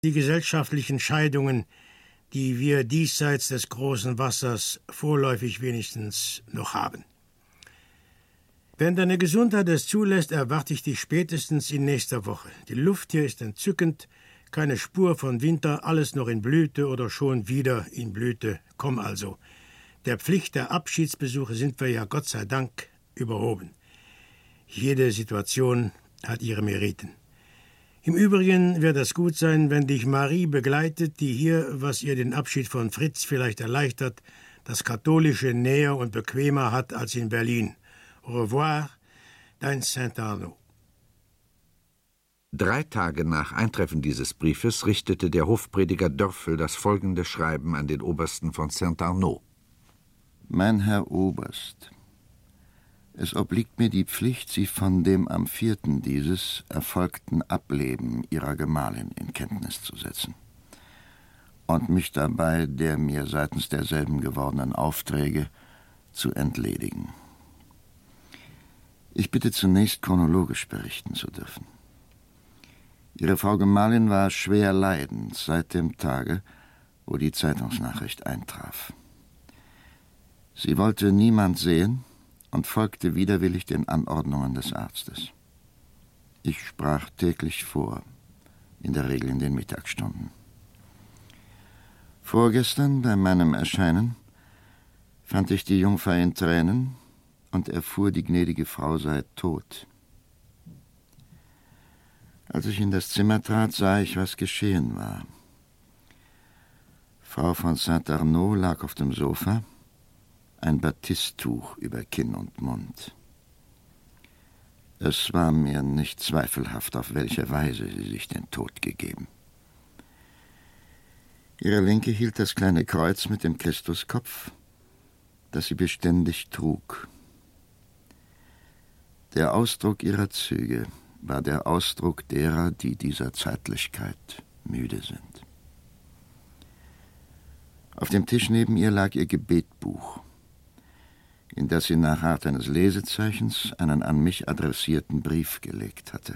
die gesellschaftlichen Scheidungen, die wir diesseits des großen Wassers vorläufig wenigstens noch haben. Wenn deine Gesundheit es zulässt, erwarte ich dich spätestens in nächster Woche. Die Luft hier ist entzückend, keine Spur von Winter, alles noch in Blüte oder schon wieder in Blüte. Komm also. Der Pflicht der Abschiedsbesuche sind wir ja Gott sei Dank überhoben. Jede Situation hat ihre Meriten. Im Übrigen wird es gut sein, wenn dich Marie begleitet, die hier, was ihr den Abschied von Fritz vielleicht erleichtert, das Katholische näher und bequemer hat als in Berlin. Au revoir, dein Saint-Arnaud. 3 Tage nach Eintreffen dieses Briefes richtete der Hofprediger Dörfel das folgende Schreiben an den Obersten von Saint-Arnaud. Mein Herr Oberst, es obliegt mir die Pflicht, Sie von dem am 4. dieses erfolgten Ableben Ihrer Gemahlin in Kenntnis zu setzen und mich dabei der mir seitens derselben gewordenen Aufträge zu entledigen. Ich bitte zunächst chronologisch berichten zu dürfen. Ihre Frau Gemahlin war schwer leidend seit dem Tage, wo die Zeitungsnachricht eintraf. Sie wollte niemand sehen und folgte widerwillig den Anordnungen des Arztes. Ich sprach täglich vor, in der Regel in den Mittagsstunden. Vorgestern, bei meinem Erscheinen, fand ich die Jungfer in Tränen und erfuhr, die gnädige Frau sei tot. Als ich in das Zimmer trat, sah ich, was geschehen war. Frau von Saint-Arnaud lag auf dem Sofa, ein Batisttuch über Kinn und Mund. Es war mir nicht zweifelhaft, auf welche Weise sie sich den Tod gegeben. Ihre Linke hielt das kleine Kreuz mit dem Christuskopf, das sie beständig trug. Der Ausdruck ihrer Züge war der Ausdruck derer, die dieser Zeitlichkeit müde sind. Auf dem Tisch neben ihr lag ihr Gebetbuch, in das sie nach Art eines Lesezeichens einen an mich adressierten Brief gelegt hatte.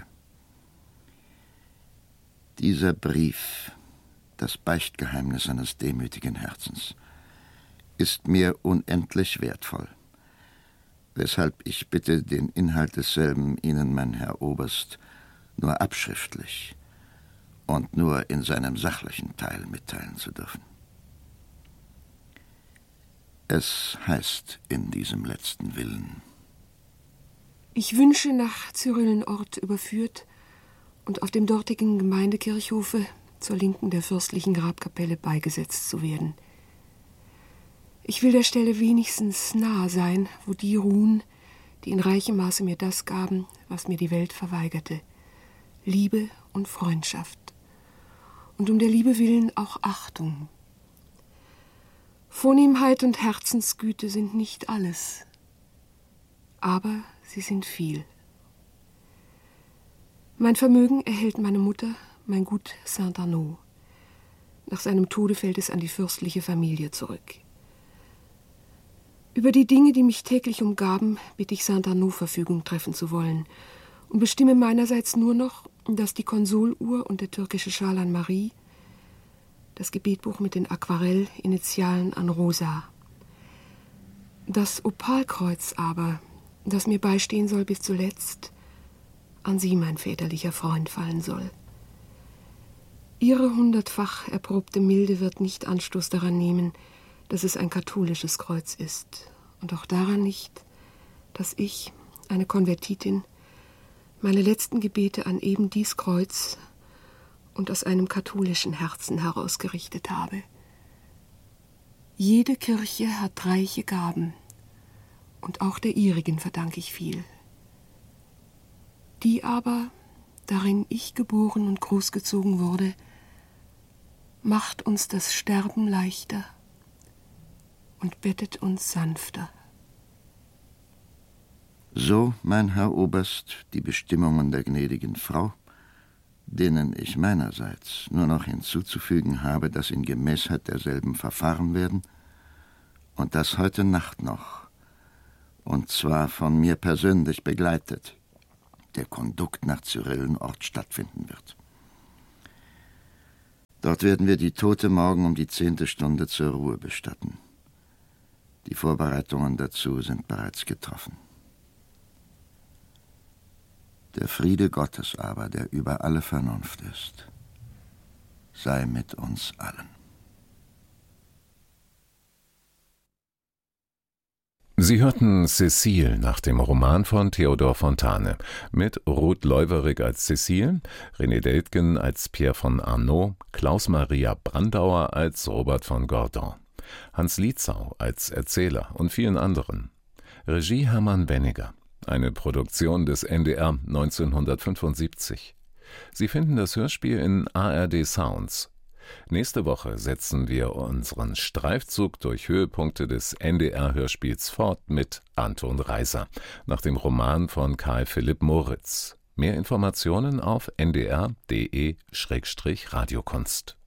Dieser Brief, das Beichtgeheimnis eines demütigen Herzens, ist mir unendlich wertvoll, weshalb ich bitte, den Inhalt desselben Ihnen, mein Herr Oberst, nur abschriftlich und nur in seinem sachlichen Teil mitteilen zu dürfen. Es heißt in diesem letzten Willen: Ich wünsche, nach Cyrillennort überführt und auf dem dortigen Gemeindekirchhofe zur Linken der fürstlichen Grabkapelle beigesetzt zu werden. Ich will der Stelle wenigstens nahe sein, wo die ruhen, die in reichem Maße mir das gaben, was mir die Welt verweigerte: Liebe und Freundschaft. Und um der Liebe willen auch Achtung. Vornehmheit und Herzensgüte sind nicht alles, aber sie sind viel. Mein Vermögen erhält meine Mutter, mein Gut Saint-Arnaud. Nach seinem Tode fällt es an die fürstliche Familie zurück. Über die Dinge, die mich täglich umgaben, bitte ich Saint-Arnaud Verfügung treffen zu wollen und bestimme meinerseits nur noch, dass die Konsoluhr und der türkische Schal an Marie, das Gebetbuch mit den Aquarellinitialen an Rosa. Das Opalkreuz aber, das mir beistehen soll bis zuletzt, an Sie, mein väterlicher Freund, fallen soll. Ihre 100-fach erprobte Milde wird nicht Anstoß daran nehmen, dass es ein katholisches Kreuz ist, und auch daran nicht, dass ich, eine Konvertitin, meine letzten Gebete an eben dies Kreuz und aus einem katholischen Herzen herausgerichtet habe. Jede Kirche hat reiche Gaben, und auch der ihrigen verdanke ich viel. Die aber, darin ich geboren und großgezogen wurde, macht uns das Sterben leichter und bettet uns sanfter. So, mein Herr Oberst, die Bestimmungen der gnädigen Frau, denen ich meinerseits nur noch hinzuzufügen habe, dass in Gemäßheit derselben verfahren werden und dass heute Nacht noch, und zwar von mir persönlich begleitet, der Kondukt nach Cyrillennort stattfinden wird. Dort werden wir die Tote morgen um die 10. Stunde zur Ruhe bestatten. Die Vorbereitungen dazu sind bereits getroffen. Der Friede Gottes aber, der über alle Vernunft ist, sei mit uns allen. Sie hörten Cécile nach dem Roman von Theodor Fontane mit Ruth Leuwerig als Cécile, René Deltgen als Pierre von Arnaud, Klaus-Maria Brandauer als Robert von Gordon, Hans Lietzau als Erzähler und vielen anderen. Regie Hermann Weniger, eine Produktion des NDR 1975. Sie finden das Hörspiel in ARD Sounds. Nächste Woche setzen wir unseren Streifzug durch Höhepunkte des NDR-Hörspiels fort mit Anton Reiser, nach dem Roman von Karl Philipp Moritz. Mehr Informationen auf ndr.de/radiokunst.